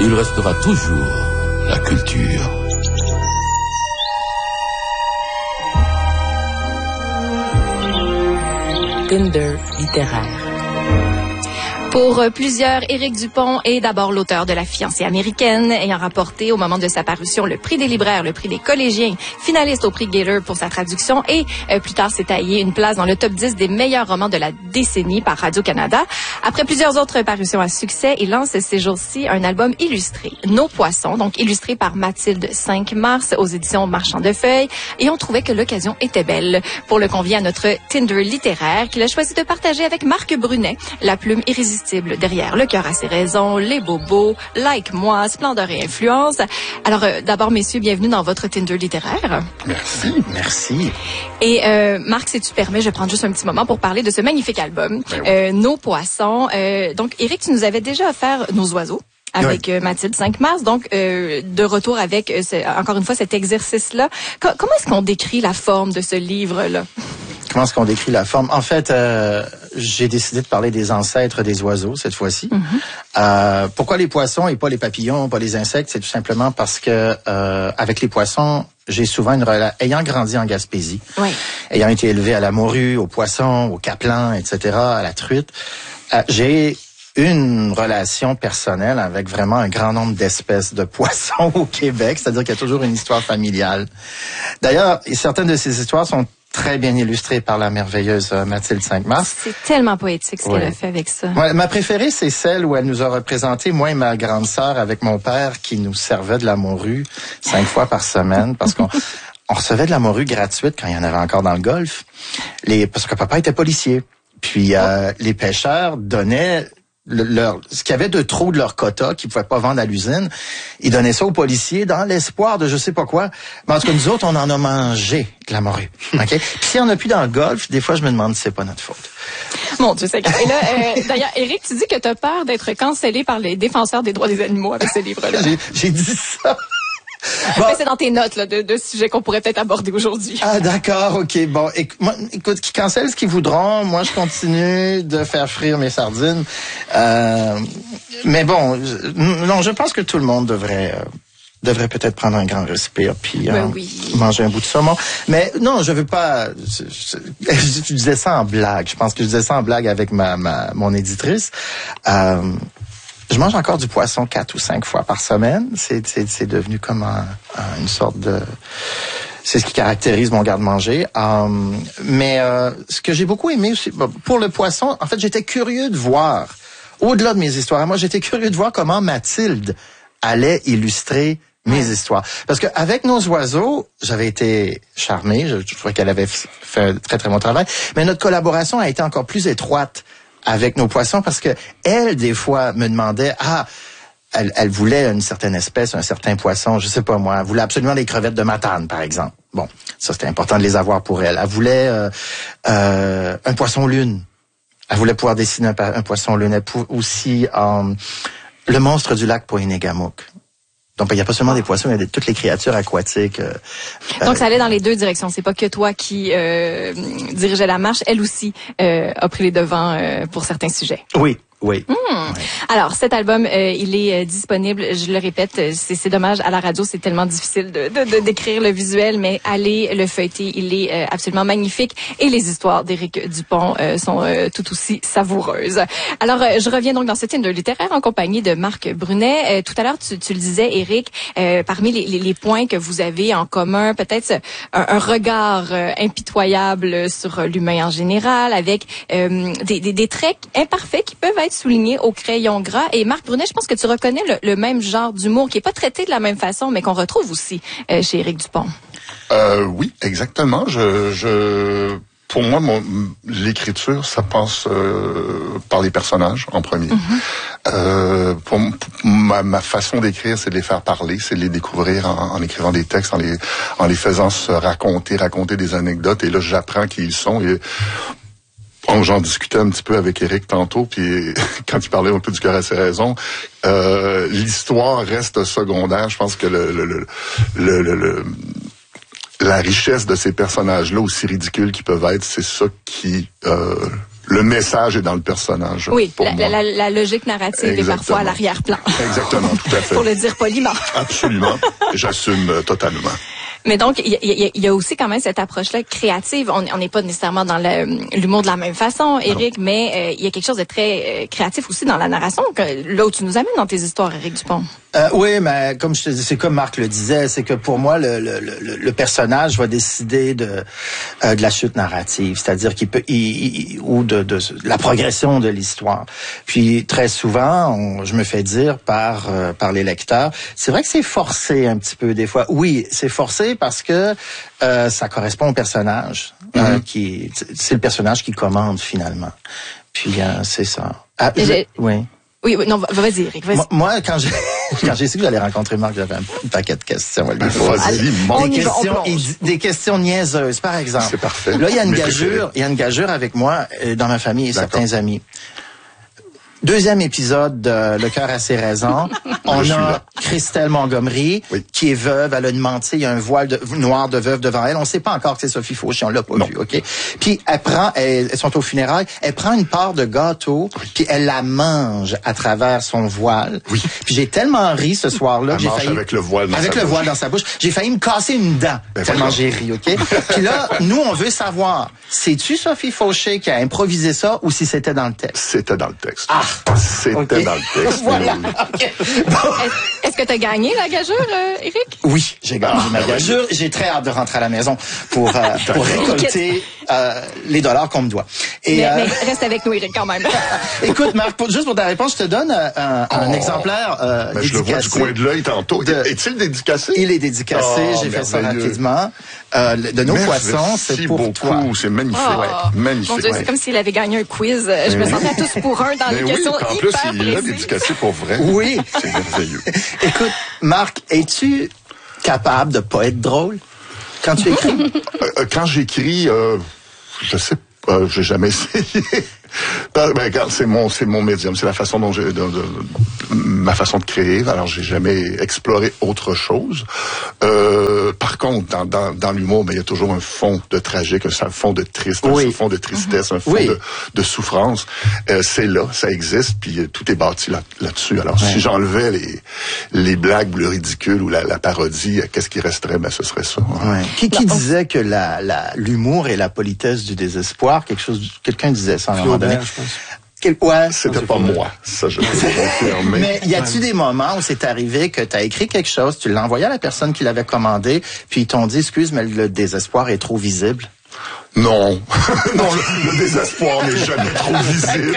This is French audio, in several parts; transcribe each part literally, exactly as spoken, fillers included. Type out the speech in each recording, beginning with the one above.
il restera toujours la culture. Tinder littéraire. Pour plusieurs, Éric Dupont est d'abord l'auteur de La fiancée américaine, ayant remporté au moment de sa parution le prix des libraires, le prix des collégiens, finaliste au prix Gaylor pour sa traduction et euh, plus tard s'est taillé une place dans le top dix des meilleurs romans de la décennie par Radio-Canada. Après plusieurs autres parutions à succès, il lance ces jours-ci un album illustré, Nos Poissons, donc illustré par Mathilde cinq mars aux éditions Marchand de Feuilles, et on trouvait que l'occasion était belle pour le convier à notre Tinder littéraire qu'il a choisi de partager avec Marc Brunet, la plume irrésistible derrière Le cœur à ses raisons, Les bobos, Like moi, Splendeur et influence. Alors euh, d'abord, messieurs, bienvenue dans votre Tinder littéraire. Merci, merci. Et euh, Marc, si tu permets, je vais prendre juste un petit moment pour parler de ce magnifique album, Ben oui. euh, Nos Poissons. Euh, donc, Éric, tu nous avais déjà offert Nos oiseaux avec oui. euh, Mathilde cinq mars, donc euh, de retour avec, euh, ce, encore une fois, cet exercice-là. Co- comment est-ce qu'on décrit la forme de ce livre-là? Comment est-ce qu'on décrit la forme? En fait, euh, j'ai décidé de parler des ancêtres des oiseaux cette fois-ci. Mm-hmm. Euh, pourquoi les poissons et pas les papillons, pas les insectes? C'est tout simplement parce que euh, avec les poissons, j'ai souvent une relation. Ayant grandi en Gaspésie, oui. ayant été élevé à la morue, aux poissons, au capelin, et cetera, à la truite, euh, j'ai une relation personnelle avec vraiment un grand nombre d'espèces de poissons au Québec, c'est-à-dire qu'il y a toujours une histoire familiale. D'ailleurs, certaines de ces histoires sont très bien illustrée par la merveilleuse Mathilde cinq mars. C'est tellement poétique ce oui. qu'elle a fait avec ça. Ouais, ma préférée, c'est celle où elle nous a représenté, moi et ma grande sœur, avec mon père, qui nous servait de la morue cinq fois par semaine, parce qu'on on recevait de la morue gratuite quand il y en avait encore dans le Golfe, les, parce que papa était policier. Puis euh, oh. les pêcheurs donnaient le, leur, ce qu'il y avait de trop de leur quota qu'ils pouvaient pas vendre à l'usine, ils donnaient ça aux policiers dans l'espoir de je sais pas quoi. Mais en tout cas, nous autres, on en a mangé de la morue. OK? Puis si on n'a plus dans le Golfe, des fois, je me demande si c'est pas notre faute. Mon Dieu, c'est grave. Et là, euh, d'ailleurs, Éric, tu dis que tu as peur d'être cancellé par les défenseurs des droits des animaux avec ce livre-là. j'ai, j'ai dit ça. Bon. Mais c'est dans tes notes là, de, de sujets qu'on pourrait peut-être aborder aujourd'hui. Ah d'accord, ok. Bon, éc- moi, écoute, qui cancellent ce qu'ils voudront. Moi, je continue de faire frire mes sardines. Euh, mais bon, je, non, je pense que tout le monde devrait... Euh, devrait peut-être prendre un grand respire puis ben euh, oui. manger un bout de saumon. Mais non, je veux pas... Je, je, je disais ça en blague. Je pense que je disais ça en blague avec ma, ma mon éditrice. Euh, je mange encore du poisson quatre ou cinq fois par semaine. C'est, c'est, c'est devenu comme un, un, une sorte de... C'est ce qui caractérise mon garde-manger. Euh, mais euh, ce que j'ai beaucoup aimé aussi, pour le poisson, en fait, j'étais curieux de voir, au-delà de mes histoires, moi, j'étais curieux de voir comment Mathilde allait illustrer mes histoires. Parce que avec Nos oiseaux, j'avais été charmé, je, je trouvais qu'elle avait fait un très très bon travail, mais notre collaboration a été encore plus étroite avec Nos poissons parce que elle, des fois, me demandait, ah, elle, elle voulait une certaine espèce, un certain poisson, je sais pas moi, elle voulait absolument des crevettes de Matane, par exemple. Bon, ça c'était important de les avoir pour elle. Elle voulait euh, euh, un poisson lune. Elle voulait pouvoir dessiner un, un poisson lune. Elle pouvait aussi euh, le monstre du lac Poinégamook. Donc, il n'y a pas seulement des poissons, il y a des, toutes les créatures aquatiques. Euh, Donc, ça allait dans les deux directions. C'est pas que toi qui euh, dirigeais la marche. Elle aussi euh, a pris les devants euh, pour certains sujets. Oui. Oui. Mmh. oui. Alors, cet album, euh, il est euh, disponible, je le répète, c'est, c'est dommage, à la radio, c'est tellement difficile de, de, de décrire le visuel, mais allez le feuilleter, il est euh, absolument magnifique. Et les histoires d'Éric Dupont euh, sont euh, tout aussi savoureuses. Alors, euh, je reviens donc dans ce Tinder littéraire en compagnie de Marc Brunet. Euh, tout à l'heure, tu, tu le disais, Éric, euh, parmi les, les, les points que vous avez en commun, peut-être un, un regard euh, impitoyable sur l'humain en général, avec euh, des, des, des traits imparfaits qui peuvent être souligné au crayon gras. Et Marc Brunet, je pense que tu reconnais le, le même genre d'humour qui est pas traité de la même façon, mais qu'on retrouve aussi euh, chez Éric Dupont. Euh, oui, exactement. Je, je, pour moi, mon, l'écriture, ça passe euh, par les personnages en premier. Mm-hmm. Euh, pour, pour ma, ma façon d'écrire, c'est de les faire parler, c'est de les découvrir en, en écrivant des textes, en les, en les faisant se raconter, raconter des anecdotes. Et là, j'apprends qui ils sont. Et j'en discutais un petit peu avec Éric tantôt, puis quand il parlait un peu du cœur à ses raisons, euh, l'histoire reste secondaire. Je pense que le, le, le, le, le, le la richesse de ces personnages-là, aussi ridicules qu'ils peuvent être, c'est ça qui euh, le message est dans le personnage. Oui, pour la, moi. la, la logique narrative Exactement. est parfois à l'arrière-plan. Exactement, tout à fait. Pour le dire poliment. Absolument. J'assume euh, totalement. Mais donc, il y, y, y a aussi quand même cette approche-là créative. On n'est pas nécessairement dans le, l'humour de la même façon, Éric, non. mais euh, il y a quelque chose de très euh, créatif aussi dans la narration, que, là où tu nous amènes dans tes histoires, Éric Dupont. Euh, oui, mais comme je te dis, c'est comme Marc le disait, c'est que pour moi, le, le, le, le personnage va décider de, euh, de la chute narrative, c'est-à-dire qu'il peut, il, il, ou de, de, de la progression de l'histoire. Puis très souvent, on, je me fais dire par euh, par les lecteurs, c'est vrai que c'est forcé un petit peu des fois. Oui, c'est forcé parce que euh, ça correspond au personnage, mm-hmm. euh, qui, c'est le personnage qui commande finalement. Puis euh, c'est ça. Ah, je, oui. Oui, oui, non, vas-y, Éric, vas-y. Moi, moi, quand j'ai, quand j'ai su que j'allais rencontrer Marc, j'avais un paquet de questions à lui poser. Des questions, des questions niaiseuses, par exemple. C'est parfait. Là, il y a une gageure, il y a une gageure avec moi, dans ma famille et D'accord. certains amis. Deuxième épisode de Le cœur a ses raisons. On a Christelle Montgomery, oui. qui est veuve. Elle a demandé, il y a un voile de, noir de veuve devant elle. On ne sait pas encore que c'est Sophie Fauché. On l'a pas non. vu, OK? Puis elle prend, elles, elles sont aux funérailles, elle prend une part de gâteau, oui. puis elle la mange à travers son voile. Oui. Puis j'ai tellement ri ce soir-là. Elle j'ai mange failli, avec le voile dans avec sa le bouche. voile dans sa bouche. J'ai failli me casser une dent. Ben tellement voilà. j'ai ri, OK? Puis là, nous, on veut savoir, c'est-tu Sophie Fauché qui a improvisé ça ou si c'était dans le texte? C'était dans le texte. Ah! C'était okay. dans le texte. Voilà. Okay. Bon. Est-ce, est-ce que tu as gagné la gageure, euh, Éric? Oui, j'ai gagné ah, ma gageure. J'ai très hâte de rentrer à la maison pour, euh, pour récolter euh, les dollars qu'on me doit. Et, mais, euh... mais reste avec nous, Éric, quand même. Écoute, Marc, pour, juste pour ta réponse, je te donne un, un, oh. un exemplaire euh, ben, dédicacé. Je le vois du coin de l'œil tantôt. De... Est-il dédicacé? Il est dédicacé. Oh, j'ai fait ça rapidement. Euh, de nos Merci poissons, c'est pour beaucoup. toi. C'est magnifique. Oh. Ouais. Magnifique. Mon Dieu, c'est ouais. comme s'il avait gagné un quiz. Je me sentais à tous pour un dans mais les oui, questions en hyper plus, il est dédicacé pour vrai. Oui. C'est merveilleux. Écoute, Marc, es-tu capable de pas être drôle quand tu écris? euh, quand j'écris, euh, je sais pas, euh, j'ai jamais essayé. Ben, regarde, c'est mon, c'est mon médium, c'est la façon dont j'ai, de, de, de, ma façon de créer. Alors, j'ai jamais exploré autre chose. Euh, par contre, dans, dans, dans l'humour, ben, il y a toujours un fond de tragique, un fond de triste, oui. un fond de tristesse, un fond oui. de, de souffrance. Euh, c'est là, ça existe, puis euh, tout est bâti là, là-dessus. Alors, ouais. si j'enlevais les, les blagues ou le ridicule ou la, la parodie, qu'est-ce qui resterait? Ben, ce serait ça. Hein. Ouais. Qui, qui disait que la, la, l'humour et la politesse du désespoir, quelque chose, quelqu'un disait ça à un moment donné. Je pense. Quel, ouais, c'était pas moi, ça je peux confirmer. Mais y a-tu des moments où c'est arrivé que tu as écrit quelque chose, tu l'as envoyé à la personne qui l'avait commandé, puis ils t'ont dit, excuse, mais le désespoir est trop visible? Non, non, le, le désespoir n'est jamais trop visible.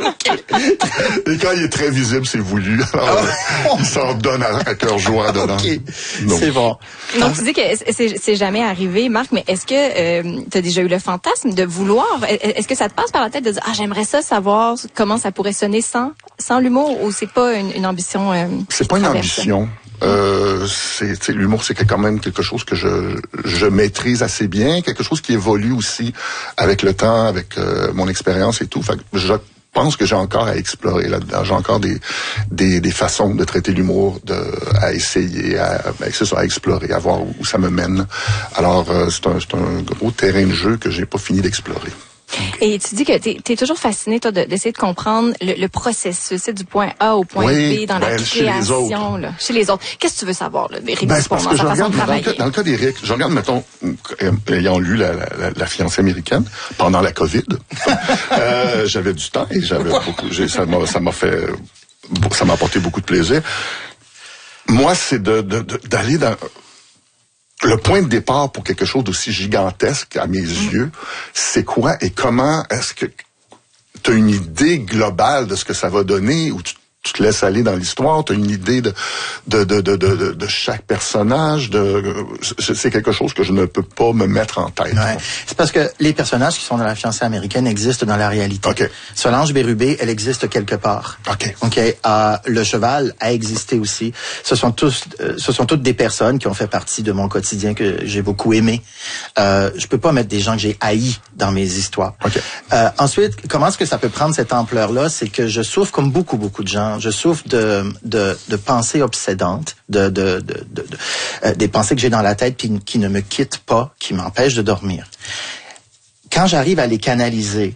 Et quand il est très visible, c'est voulu. Alors, oh. il s'en donne à, à cœur joie dedans. Okay. C'est bon. Donc, tu dis que c'est, c'est jamais arrivé, Marc, mais est-ce que euh, tu as déjà eu le fantasme de vouloir, est-ce que ça te passe par la tête de dire, ah, j'aimerais ça savoir comment ça pourrait sonner sans, sans l'humour, ou c'est pas une, une ambition euh, C'est pas une ambition. Euh, c'est, l'humour, c'est quand même quelque chose que je, je maîtrise assez bien, quelque chose qui évolue aussi avec le temps, avec euh, mon expérience et tout. Fait que je pense que j'ai encore à explorer là-dedans. J'ai encore des, des, des façons de traiter l'humour, de, à essayer, à, ben, c'est ça, à explorer, à voir où ça me mène. Alors, euh, c'est un, c'est un gros terrain de jeu que j'ai pas fini d'explorer. Et tu dis que t'es, t'es toujours fasciné, toi, de, d'essayer de comprendre le, le processus, c'est du point A au point oui, B dans ben, la chez création, les autres. Là, chez les autres. Qu'est-ce que tu veux savoir, là, d'Éric ben, Dupont, parce dans que sa je façon regarde, de travailler? Dans le cas, dans le cas d'Éric, je regarde, mettons, ayant lu la, la, la fiancée américaine pendant la COVID, euh, j'avais du temps et j'avais beaucoup, j'ai, ça m'a, ça m'a fait, ça m'a apporté beaucoup de plaisir. Moi, c'est de, de, de d'aller dans le point de départ pour quelque chose d'aussi gigantesque à mes mmh. yeux, c'est quoi et comment est-ce que tu as une idée globale de ce que ça va donner ou tu, tu te laisses aller dans l'histoire, tu as une idée de de, de de de de chaque personnage, de c'est quelque chose que je ne peux pas me mettre en tête. Ouais. C'est parce que les personnages qui sont dans La fiancée américaine existent dans la réalité. Okay. Solange Bérubé, elle existe quelque part. OK. OK, euh, le cheval a existé aussi. Ce sont tous euh, ce sont toutes des personnes qui ont fait partie de mon quotidien que j'ai beaucoup aimé. Euh je peux pas mettre des gens que j'ai haïs dans mes histoires. Okay. Euh ensuite, comment est-ce que ça peut prendre cette ampleur-là, c'est que je souffre comme beaucoup beaucoup de gens. Je souffre de, de, de pensées obsédantes, de, de, de, de, de euh, des pensées que j'ai dans la tête puis qui ne me quittent pas, qui m'empêchent de dormir. Quand j'arrive à les canaliser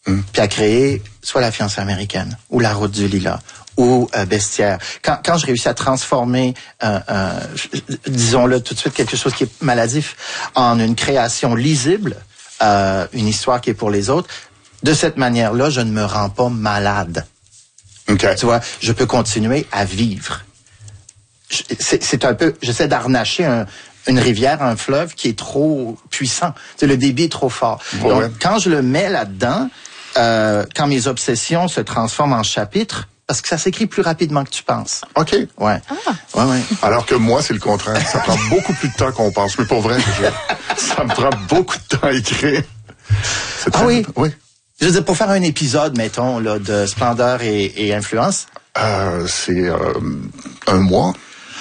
mm. puis a créé soit La fiancée américaine, ou La route du lilas, ou euh, Bestiaire. Quand, quand je réussis à transformer, euh, euh, disons-le tout de suite, quelque chose qui est maladif en une création lisible, euh, une histoire qui est pour les autres, de cette manière-là, je ne me rends pas malade. Okay. Tu vois, je peux continuer à vivre. C'est, c'est un peu, j'essaie d'harnacher un, une rivière, un fleuve qui est trop puissant. Tu sais, le débit est trop fort. Ouais. Donc, quand je le mets là-dedans, euh, quand mes obsessions se transforment en chapitres, parce que ça s'écrit plus rapidement que tu penses. OK. Ouais. Ah. Ouais, ouais. Alors que moi, c'est le contraire. Ça prend beaucoup plus de temps qu'on pense. Mais pour vrai, je, ça me prend beaucoup de temps à écrire. C'est ah très, oui? Oui. Je veux dire, pour faire un épisode, mettons, là, de Splendeur et, et Influence. Euh, c'est euh, un mois.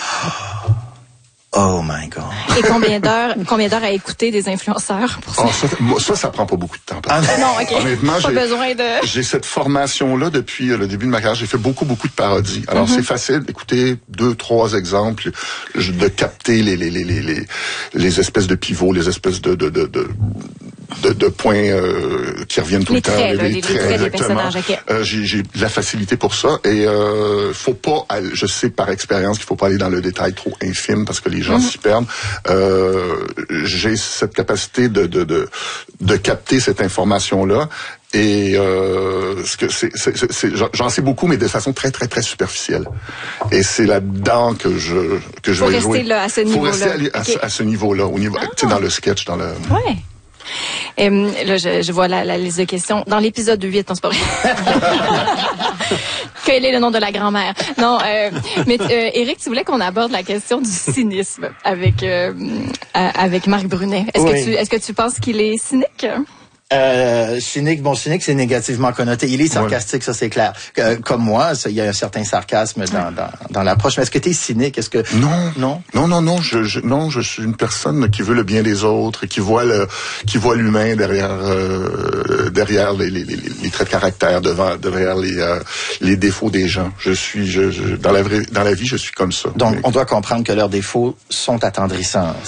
Oh my God. Et combien d'heures, combien d'heures à écouter des influenceurs pour ça? Oh, ça, moi, ça, ça prend pas beaucoup de temps. Ah, non, OK. Honnêtement, pas j'ai, besoin de... j'ai cette formation-là depuis le début de ma carrière. J'ai fait beaucoup, beaucoup de parodies. Alors, mm-hmm. c'est facile d'écouter deux, trois exemples, de capter les, les, les, les, les, les espèces de pivots, les espèces de, de, de, de De, de points euh, qui reviennent tout les le temps. Traits, Les, les traits, traits exactement. des personnages. Okay. Euh, j'ai, j'ai de la facilité pour ça et euh, faut pas. Je sais par expérience qu'il faut pas aller dans le détail trop infime parce que les gens mm-hmm. s'y perdent. Euh, j'ai cette capacité de de de, de capter cette information là. Et euh, ce que c'est, c'est, c'est, c'est, j'en sais beaucoup, mais de façon très très très superficielle. Et c'est là-dedans que je que je faut vais rester jouer. Là, à ce faut niveau-là. rester à, okay. à, à ce niveau-là, au niveau, ah. tu sais, dans le sketch, dans le. Ouais. Et, là, je, je vois la, la liste de questions. Dans l'épisode huit, non, c'est pas vrai. Quel est le nom de la grand-mère? Non, euh, mais euh, Éric, tu voulais qu'on aborde la question du cynisme avec euh, avec Marc Brunet. Est-ce oui. que tu est-ce que tu penses qu'il est cynique? Euh, cynique, bon, cynique, c'est négativement connoté. Il est sarcastique, ouais. Ça c'est clair. Euh, comme moi, ça, il y a un certain sarcasme dans, dans, dans l'approche. Mais est-ce que tu es cynique? Est-ce que non, non, non, non, non. Je, je, non, je suis une personne qui veut le bien des autres, qui voit le, qui voit l'humain derrière, euh, derrière les, les, les, les traits de caractère, devant, derrière les, euh, les défauts des gens. Je suis, je, je, dans la vraie, dans la vie, je suis comme ça. Donc, mais... on doit comprendre que leurs défauts sont attendrissants.